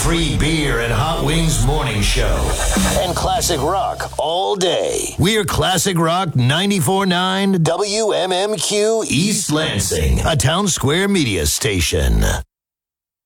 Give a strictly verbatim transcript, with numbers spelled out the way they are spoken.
free beer and hot wings morning show. And classic rock all day. We're Classic Rock ninety-four point nine W M M Q East Lansing, a Town Square media station.